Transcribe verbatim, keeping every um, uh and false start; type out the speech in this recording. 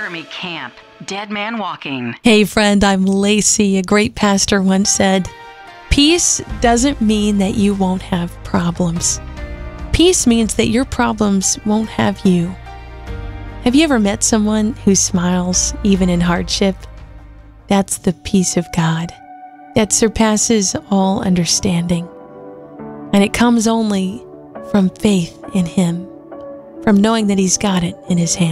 Jeremy Camp, Dead Man Walking. Hey friend, I'm Lacey. A great pastor once said, peace doesn't mean that you won't have problems. Peace means that your problems won't have you. Have you ever met someone who smiles even in hardship? That's the peace of God that surpasses all understanding. And it comes only from faith in Him, from knowing that He's got it in His hand.